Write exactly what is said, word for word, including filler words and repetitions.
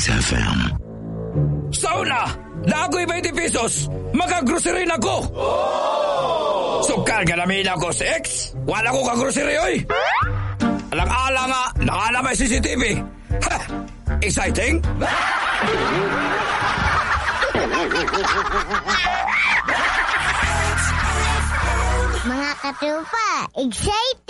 X F M. Sauna! Nagoy twenty pesos! Maka-grocery na ko! Oh! Sukal ka namin ako sa X! Wala ko ka-grocery, oy! Alang-alang nga, nakala may C C T V! Ha! Exciting? Mga katupa, excited!